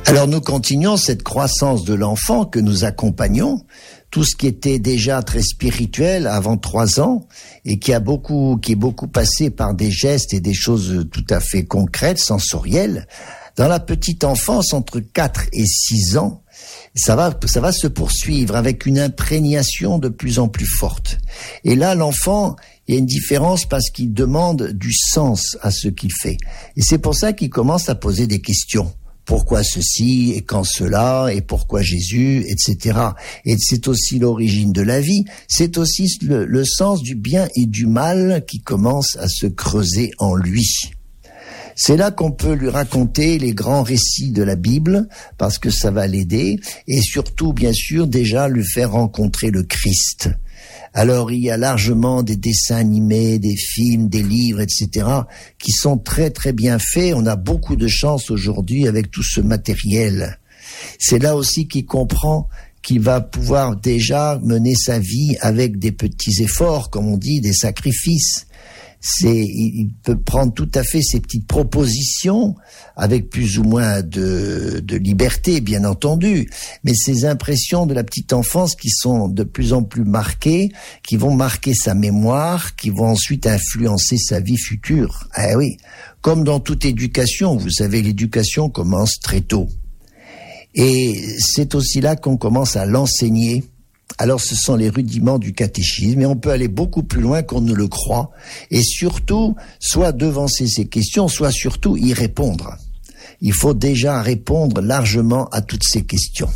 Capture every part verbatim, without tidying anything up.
Alors nous continuons cette croissance de l'enfant que nous accompagnons, tout ce qui était déjà très spirituel avant trois ans et qui a beaucoup, qui est beaucoup passé par des gestes et des choses tout à fait concrètes, sensorielles. Dans la petite enfance, entre quatre et six ans, ça va, ça va se poursuivre avec une imprégnation de plus en plus forte. Et là, l'enfant, il y a une différence parce qu'il demande du sens à ce qu'il fait. Et c'est pour ça qu'il commence à poser des questions. Pourquoi ceci et quand cela et pourquoi Jésus, et cetera. Et c'est aussi l'origine de la vie. C'est aussi le, le sens du bien et du mal qui commence à se creuser en lui. C'est là qu'on peut lui raconter les grands récits de la Bible, parce que ça va l'aider, et surtout, bien sûr, déjà lui faire rencontrer le Christ. Alors, il y a largement des dessins animés, des films, des livres, et cetera, qui sont très très bien faits. On a beaucoup de chance aujourd'hui avec tout ce matériel. C'est là aussi qu'il comprend qu'il va pouvoir déjà mener sa vie avec des petits efforts, comme on dit, des sacrifices. C'est, il peut prendre tout à fait ses petites propositions avec plus ou moins de, de liberté, bien entendu, mais ces impressions de la petite enfance qui sont de plus en plus marquées, qui vont marquer sa mémoire, qui vont ensuite influencer sa vie future. Ah oui, comme dans toute éducation, vous savez, l'éducation commence très tôt. Et c'est aussi là qu'on commence à l'enseigner. Alors ce sont les rudiments du catéchisme et on peut aller beaucoup plus loin qu'on ne le croit et surtout soit devancer ces questions, soit surtout y répondre. Il faut déjà répondre largement à toutes ces questions.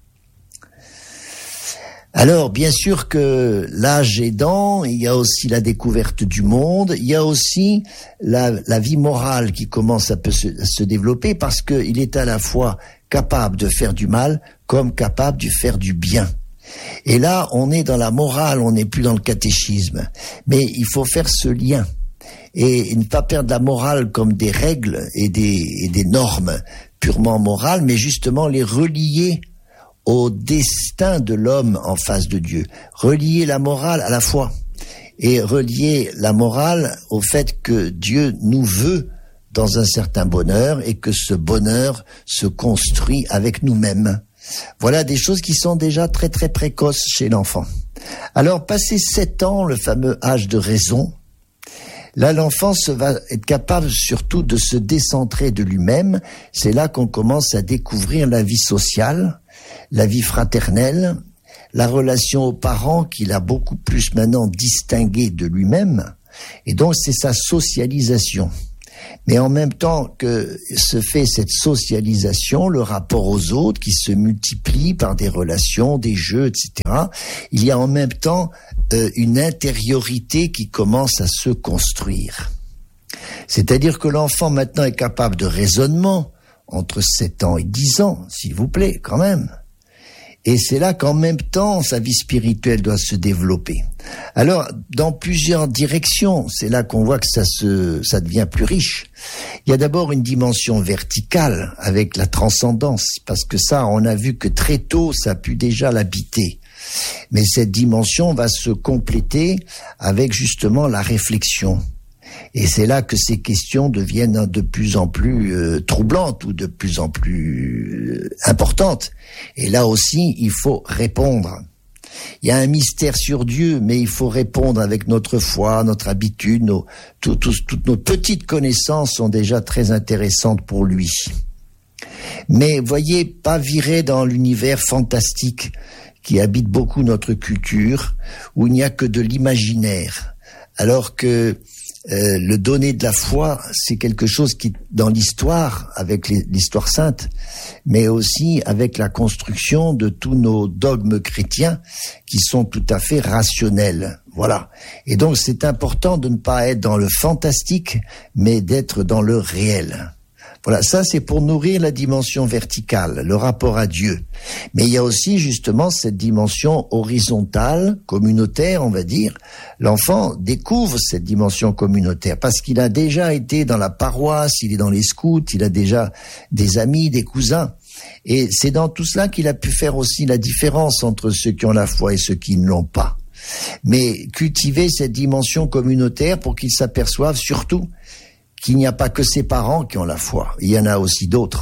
Alors bien sûr que l'âge aidant, il y a aussi la découverte du monde, il y a aussi la, la vie morale qui commence à, se, à se développer parce qu'il est à la fois capable de faire du mal comme capable de faire du bien. Et là, on est dans la morale, on n'est plus dans le catéchisme. Mais il faut faire ce lien. Et ne pas perdre la morale comme des règles et des, et des normes purement morales, mais justement les relier au destin de l'homme en face de Dieu. Relier la morale à la foi. Et relier la morale au fait que Dieu nous veut dans un certain bonheur et que ce bonheur se construit avec nous-mêmes. Voilà des choses qui sont déjà très très précoces chez l'enfant. Alors, passé sept ans, le fameux âge de raison, là l'enfant se va être capable surtout de se décentrer de lui-même. C'est là qu'on commence à découvrir la vie sociale, la vie fraternelle, la relation aux parents qu'il a beaucoup plus maintenant distinguée de lui-même. Et donc c'est sa socialisation. Mais en même temps que se fait cette socialisation, le rapport aux autres qui se multiplie par des relations, des jeux, et cetera, il y a en même temps euh, une intériorité qui commence à se construire. C'est-à-dire que l'enfant maintenant est capable de raisonnement entre sept ans et dix ans, s'il vous plaît, quand même. Et c'est là qu'en même temps, sa vie spirituelle doit se développer. Alors, dans plusieurs directions, c'est là qu'on voit que ça se, ça devient plus riche. Il y a d'abord une dimension verticale avec la transcendance, parce que ça, on a vu que très tôt, ça a pu déjà l'habiter. Mais cette dimension va se compléter avec justement la réflexion. Et c'est là que ces questions deviennent de plus en plus euh, troublantes ou de plus en plus euh, importantes. Et là aussi, il faut répondre. Il y a un mystère sur Dieu, mais il faut répondre avec notre foi, notre habitude, nos, tout, tout, toutes nos petites connaissances sont déjà très intéressantes pour lui. Mais voyez, pas virer dans l'univers fantastique qui habite beaucoup notre culture, où il n'y a que de l'imaginaire, alors que Euh, le donner de la foi, c'est quelque chose qui, dans l'histoire, avec les, l'histoire sainte, mais aussi avec la construction de tous nos dogmes chrétiens qui sont tout à fait rationnels. Voilà. Et donc, c'est important de ne pas être dans le fantastique, mais d'être dans le réel. Voilà, ça c'est pour nourrir la dimension verticale, le rapport à Dieu. Mais il y a aussi justement cette dimension horizontale, communautaire, on va dire. L'enfant découvre cette dimension communautaire parce qu'il a déjà été dans la paroisse, il est dans les scouts, il a déjà des amis, des cousins. Et c'est dans tout cela qu'il a pu faire aussi la différence entre ceux qui ont la foi et ceux qui ne l'ont pas. Mais cultiver cette dimension communautaire pour qu'ils s'aperçoivent surtout qu'il n'y a pas que ses parents qui ont la foi, il y en a aussi d'autres.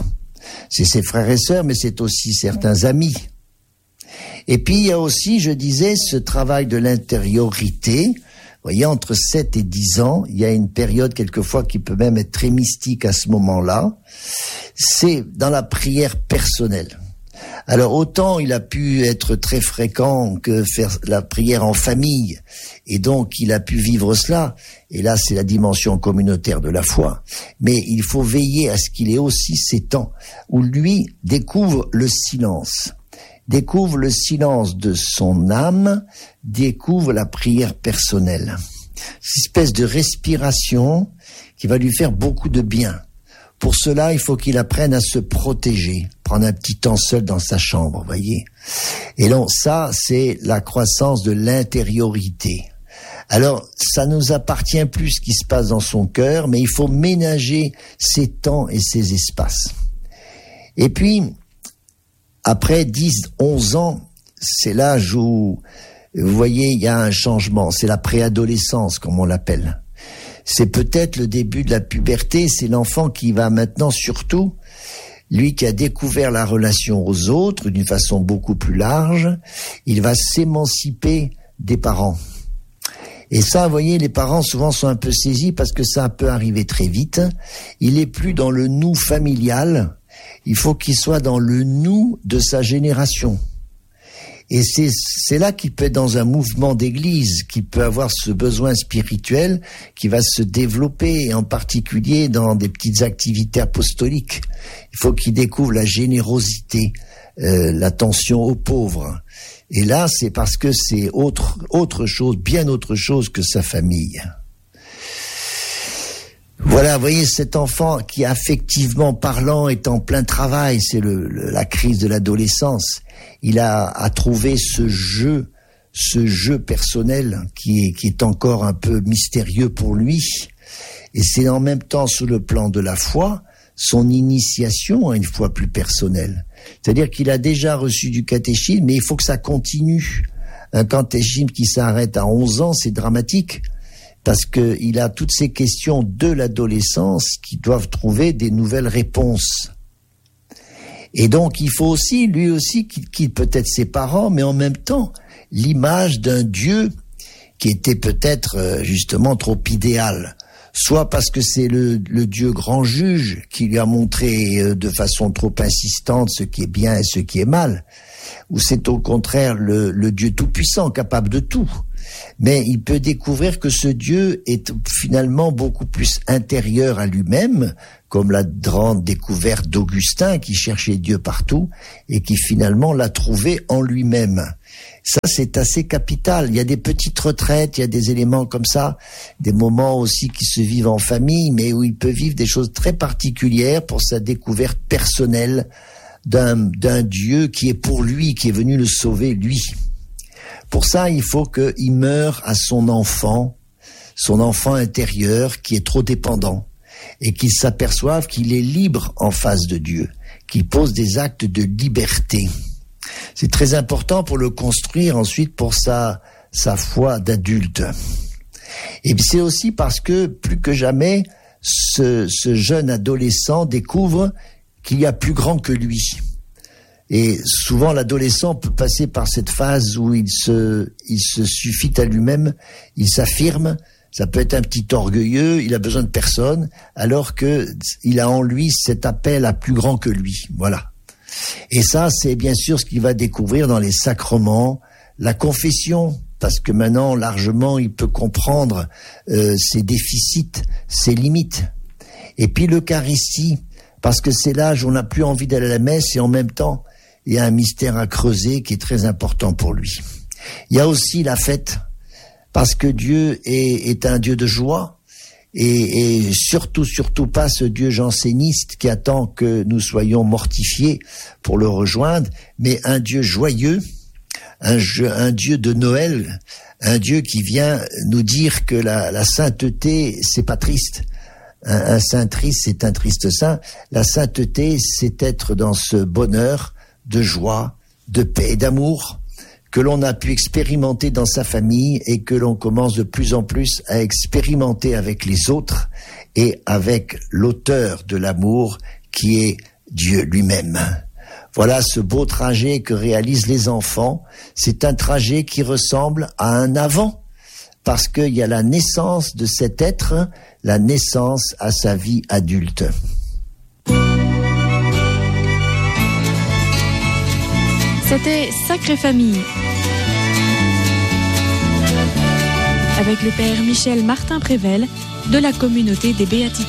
C'est ses frères et sœurs, mais c'est aussi certains amis. Et puis il y a aussi, je disais, ce travail de l'intériorité. Vous voyez, entre sept et dix ans, il y a une période quelquefois qui peut même être très mystique à ce moment-là. C'est dans la prière personnelle. Alors autant il a pu être très fréquent que faire la prière en famille, et donc il a pu vivre cela, et là c'est la dimension communautaire de la foi, mais il faut veiller à ce qu'il ait aussi ces temps où lui découvre le silence, découvre le silence de son âme, découvre la prière personnelle, cette espèce de respiration qui va lui faire beaucoup de bien. Pour cela, il faut qu'il apprenne à se protéger, prendre un petit temps seul dans sa chambre, vous voyez. Et donc ça, c'est la croissance de l'intériorité. Alors, ça nous appartient plus ce qui se passe dans son cœur, mais il faut ménager ces temps et ces espaces. Et puis, après dix, onze ans, c'est l'âge où, vous voyez, il y a un changement. C'est la préadolescence, comme on l'appelle. C'est peut-être le début de la puberté, c'est l'enfant qui va maintenant surtout, lui qui a découvert la relation aux autres d'une façon beaucoup plus large, il va s'émanciper des parents. Et ça, vous voyez, les parents souvent sont un peu saisis parce que ça peut arriver très vite. Il est plus dans le nous familial, il faut qu'il soit dans le nous de sa génération. Et c'est, c'est là qu'il peut être dans un mouvement d'église, qui peut avoir ce besoin spirituel qui va se développer, et en particulier dans des petites activités apostoliques. Il faut qu'il découvre la générosité, euh, l'attention aux pauvres. Et là, c'est parce que c'est autre, autre chose, bien autre chose que sa famille. Voilà, vous voyez, cet enfant qui, affectivement parlant, est en plein travail, c'est le, le, la crise de l'adolescence. Il a, a trouvé ce jeu, ce jeu personnel qui est, qui est encore un peu mystérieux pour lui. Et c'est en même temps, sur le plan de la foi, son initiation à une foi plus personnelle. C'est-à-dire qu'il a déjà reçu du catéchisme, mais il faut que ça continue. Un catéchisme qui s'arrête à onze ans, c'est dramatique. Parce que il a toutes ces questions de l'adolescence qui doivent trouver des nouvelles réponses. Et donc, il faut aussi, lui aussi, qu'il quitte peut-être ses parents, mais en même temps, l'image d'un Dieu qui était peut-être justement trop idéal. Soit parce que c'est le, le Dieu grand juge qui lui a montré de façon trop insistante ce qui est bien et ce qui est mal, ou c'est au contraire le, le Dieu tout-puissant, capable de tout. Mais il peut découvrir que ce Dieu est finalement beaucoup plus intérieur à lui-même, comme la grande découverte d'Augustin qui cherchait Dieu partout et qui finalement l'a trouvé en lui-même. Ça, c'est assez capital. Il y a des petites retraites, il y a des éléments comme ça, des moments aussi qui se vivent en famille, mais où il peut vivre des choses très particulières pour sa découverte personnelle d'un, d'un Dieu qui est pour lui, qui est venu le sauver, lui. Pour ça, il faut qu'il meure à son enfant, son enfant intérieur qui est trop dépendant, et qu'il s'aperçoive qu'il est libre en face de Dieu, qu'il pose des actes de liberté. C'est très important pour le construire ensuite pour sa, sa foi d'adulte. Et puis c'est aussi parce que, plus que jamais, ce, ce jeune adolescent découvre qu'il y a plus grand que lui. Et souvent, l'adolescent peut passer par cette phase où il se, il se suffit à lui-même, il s'affirme, ça peut être un petit orgueilleux, il a besoin de personne, alors que il a en lui cet appel à plus grand que lui. Voilà. Et ça, c'est bien sûr ce qu'il va découvrir dans les sacrements, la confession, parce que maintenant, largement, il peut comprendre euh, ses déficits, ses limites. Et puis l'Eucharistie, parce que c'est l'âge où on n'a plus envie d'aller à la messe et en même temps, il y a un mystère à creuser qui est très important pour lui. Il y a aussi la fête, parce que Dieu est, est un Dieu de joie, et, et surtout, surtout pas ce Dieu janséniste qui attend que nous soyons mortifiés pour le rejoindre, mais un Dieu joyeux, un, jeu, un Dieu de Noël, un Dieu qui vient nous dire que la, la sainteté, c'est pas triste. Un, un saint triste, c'est un triste saint. La sainteté, c'est être dans ce bonheur de joie, de paix et d'amour que l'on a pu expérimenter dans sa famille et que l'on commence de plus en plus à expérimenter avec les autres et avec l'auteur de l'amour qui est Dieu lui-même. Voilà ce beau trajet que réalisent les enfants. C'est un trajet qui ressemble à un avant, parce qu'il y a la naissance de cet être, la naissance à sa vie adulte. C'était Sacrée Famille, avec le père Michel Martin-Prével de la communauté des Béatitudes.